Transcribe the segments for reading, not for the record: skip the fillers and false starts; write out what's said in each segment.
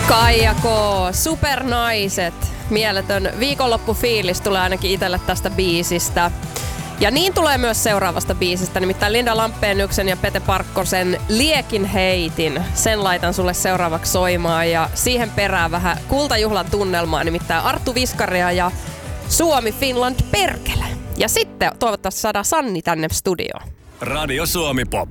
Kaija K, Supernaiset. Mieletön viikonloppufiilis tulee ainakin itselle tästä biisistä. Ja niin tulee myös seuraavasta biisistä, nimittäin Linda Lampeenyksen ja Pete Parkkosen Liekin heitin. Sen laitan sulle seuraavaksi soimaan ja siihen perään vähän kultajuhlan tunnelmaa, nimittäin Arttu Viskaria ja Suomi Finland perkele. Ja sitten toivottavasti saadaan Sanni tänne studioon. Radio Suomi Pop.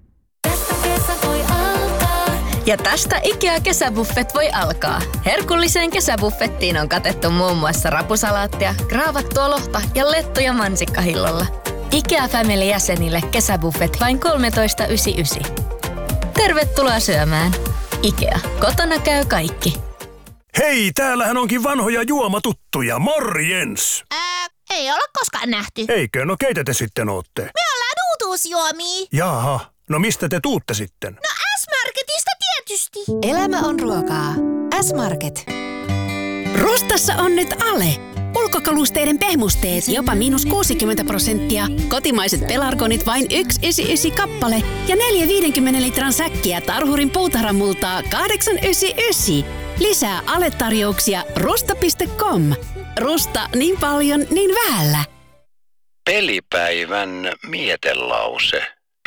Ja tästä IKEA-kesäbuffet voi alkaa. Herkulliseen kesäbuffettiin on katettu muun muassa rapusalaattia, graavattua lohta ja lettuja mansikkahillolla. IKEA Family-jäsenille kesäbuffet vain 13,99. Tervetuloa syömään. IKEA. Kotona käy kaikki. Hei, täällähän onkin vanhoja juomatuttuja. Morjens! Ei olla koskaan nähty. Eikö? No keitä te sitten ootte? Me ollaan uutuusjuomia. Jaha, no mistä te tuutte sitten? No S-Marketista tietysti. Elämä on ruokaa. S-Market. Rustassa on nyt ale. Ulkokalusteiden pehmusteet jopa -60%. Kotimaiset pelargonit vain 1,99 kappale. Ja 4 50 litran säkkiä Tarhurin puutarhamultaa 8,99. Lisää ale-tarjouksia rusta.com. Rusta niin paljon, niin vähällä. Pelipäivän mietelause.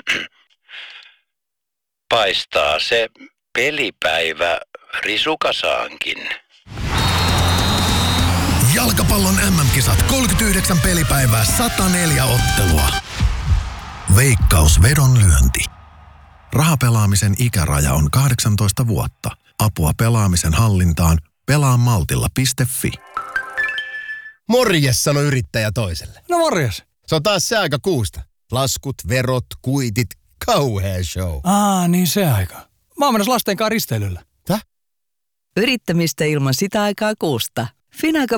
Paistaa se pelipäivä risukasaankin. Jalkapallon MM-kisat 39 pelipäivää 104 ottelua. Veikkaus vedonlyönti. Rahapelaamisen ikäraja on 18 vuotta. Apua pelaamisen hallintaan pelaamaltilla.fi. Morjes, sano yrittäjä toiselle. No morjes. Se on taas se aika kuusta. Laskut, verot, kuitit, kauhea show. Niin se aika. Mä oon menossa lasten kanssa risteilyllä. Täh? Yrittämistä ilman sitä aikaa kuusta. Finaga